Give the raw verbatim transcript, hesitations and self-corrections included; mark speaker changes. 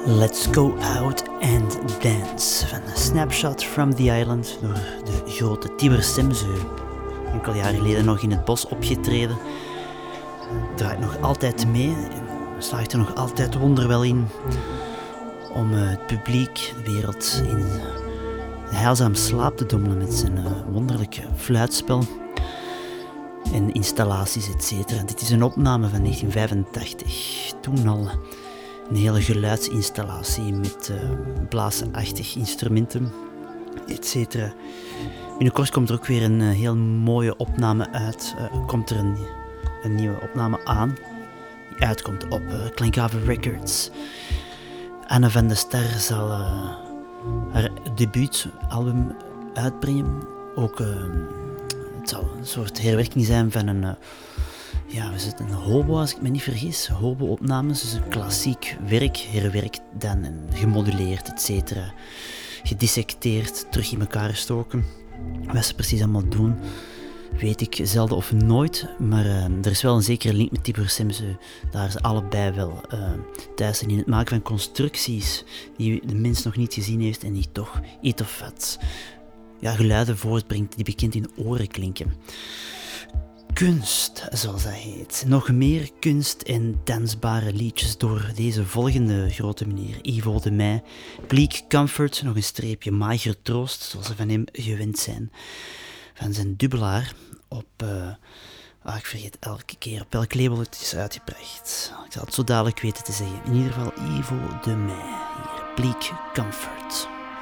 Speaker 1: Let's Go Out and Dance van Snapshot from the Island door de grote Tibber Simseu. Enkele jaren geleden nog in het bos opgetreden. Draait nog altijd mee, slaagt er nog altijd wonderwel in om uh, het publiek, de wereld in een heilzaam slaap te dommelen met zijn uh, wonderlijke fluitspel en installaties, et cetera. Dit is een opname van negentien vijfentachtig, toen al een hele geluidsinstallatie met uh, blaasachtige instrumenten, et cetera. Binnenkort komt er ook weer een uh, heel mooie opname uit. Uh, komt er een, een nieuwe opname aan, die uitkomt op uh, Klankhaven Records. Anne van der Star zal uh, haar debuutalbum uitbrengen. Ook, uh, het zal een soort herwerking zijn van een... Uh, Ja, we zitten een hobo, als ik me niet vergis. Hobo-opnames, dus een klassiek werk, herwerkt dan en gemoduleerd, et cetera. Gedissecteerd, terug in elkaar gestoken. Wat ze precies allemaal doen, weet ik zelden of nooit. Maar uh, er is wel een zekere link met Tibber Simseu. Daar ze allebei wel uh, thuis zijn in het maken van constructies die de mens nog niet gezien heeft en die toch iets of wat ja, geluiden voortbrengt die bekend in de oren klinken. Kunst, zoals dat heet. Nog meer kunst en dansbare liedjes door deze volgende grote meneer, Ivo de Meij. Bleak Comfort, nog een streepje mager troost, zoals we van hem gewend zijn. Van zijn dubbelaar op... Uh, ah, ik vergeet elke keer op welk label het is uitgebracht. Ik zal het zo dadelijk weten te zeggen. In ieder geval Ivo de Meij. Hier, Bleak Comfort.